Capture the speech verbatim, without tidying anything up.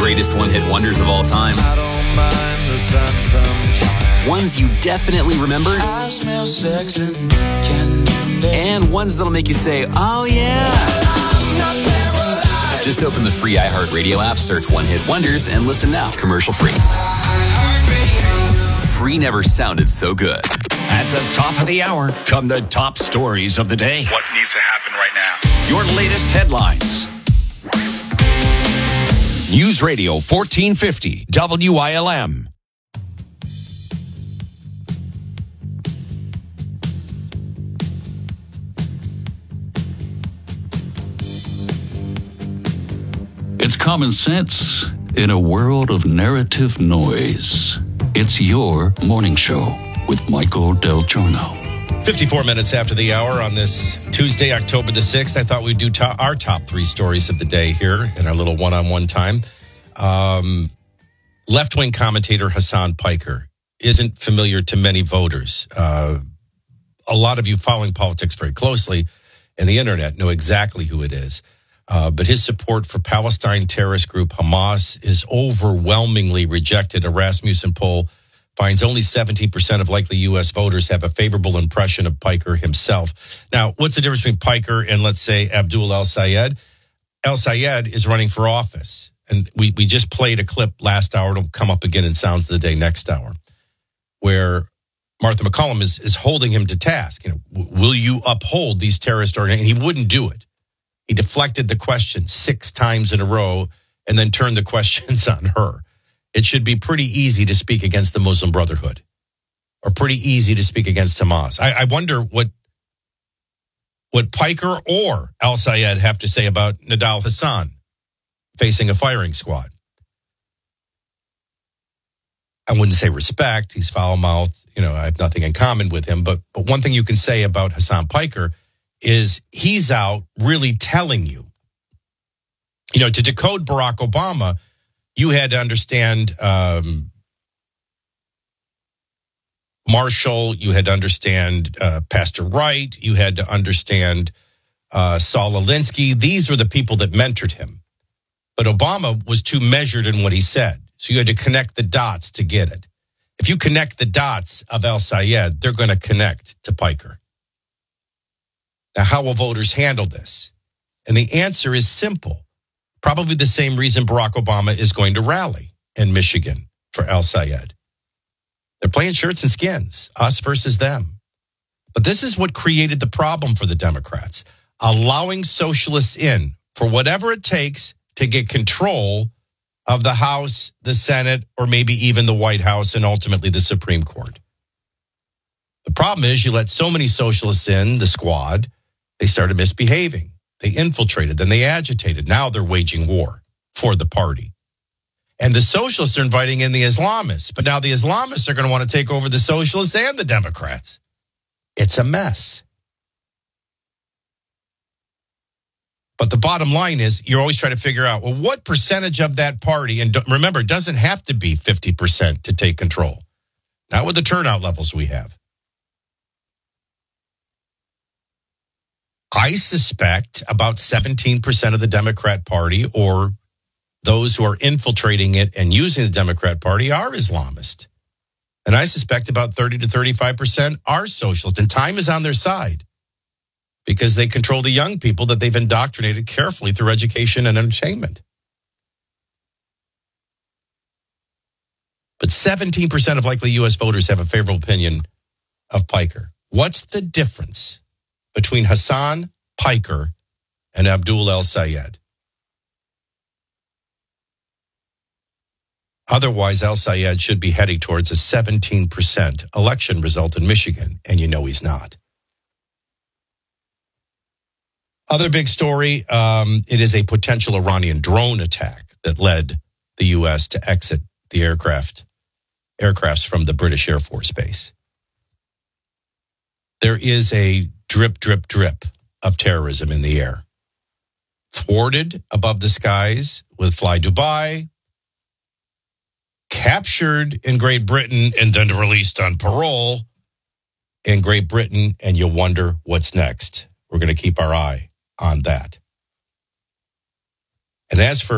greatest one-hit wonders of all time. I don't mind the sun sometimes. Ones you definitely remember. I smell sex and candy. And ones that'll make you say, oh yeah. Just open the free iHeartRadio app, search One Hit Wonders, and listen now, commercial free. Free never sounded so good. At the top of the hour come the top stories of the day. What needs to happen right now? Your latest headlines. News Radio fourteen fifty W I L M. It's common sense in a world of narrative noise. It's your morning show with Michael Del Giorno. fifty-four minutes after the hour on this Tuesday, October the sixth. I thought we'd do to- our top three stories of the day here in our little one-on-one time. Um, left-wing commentator Hasan Piker isn't familiar to many voters. Uh, a lot of you following politics very closely and the internet know exactly who it is. Uh, but his support for Palestine terrorist group Hamas is overwhelmingly rejected. A Rasmussen poll finds only seventeen percent of likely U S voters have a favorable impression of Piker himself. Now, what's the difference between Piker and, let's say, Abdul El-Sayed? El-Sayed is running for office. And we, we just played a clip last hour. It'll come up again in Sounds of the Day next hour, where Martha McCollum is, is holding him to task. You know, will you uphold these terrorist organizations? And he wouldn't do it. He deflected the question six times in a row and then turned the questions on her. It should be pretty easy to speak against the Muslim Brotherhood or pretty easy to speak against Hamas. I, I wonder what what Piker or El-Sayed have to say about Nidal Hasan facing a firing squad. I wouldn't say respect. He's foul-mouthed. You know, I have nothing in common with him. But, but one thing you can say about Hasan Piker is he's out really telling you. You know, to decode Barack Obama, you had to understand um, Marshall. You had to understand uh, Pastor Wright. You had to understand uh, Saul Alinsky. These were the people that mentored him. But Obama was too measured in what he said. So you had to connect the dots to get it. If you connect the dots of El-Sayed, they're going to connect to Piker. Now, how will voters handle this? And the answer is simple. Probably the same reason Barack Obama is going to rally in Michigan for El-Sayed. They're playing shirts and skins, us versus them. But this is what created the problem for the Democrats, allowing socialists in for whatever it takes to get control of the House, the Senate, or maybe even the White House and ultimately the Supreme Court. The problem is you let so many socialists in, the squad, they started misbehaving. They infiltrated, then they agitated. Now they're waging war for the party. And the socialists are inviting in the Islamists. But now the Islamists are going to want to take over the socialists and the Democrats. It's a mess. But the bottom line is you're always trying to figure out, well, what percentage of that party, and remember, it doesn't have to be fifty percent to take control. Not with the turnout levels we have. I suspect about seventeen percent of the Democrat Party or those who are infiltrating it and using the Democrat Party are Islamist. And I suspect about thirty to thirty-five percent are socialist. And time is on their side because they control the young people that they've indoctrinated carefully through education and entertainment. But seventeen percent of likely U S voters have a favorable opinion of Piker. What's the difference between Hasan Piker and Abdul El-Sayed? Otherwise, El-Sayed should be heading towards a seventeen percent election result in Michigan, and you know he's not. Other big story, um, it is a potential Iranian drone attack that led the U S to exit the aircraft, aircrafts from the British Air Force Base. There is a drip, drip, drip of terrorism in the air. Thwarted above the skies with Fly Dubai, captured in Great Britain and then released on parole in Great Britain, and you'll wonder what's next. We're going to keep our eye on that. And as for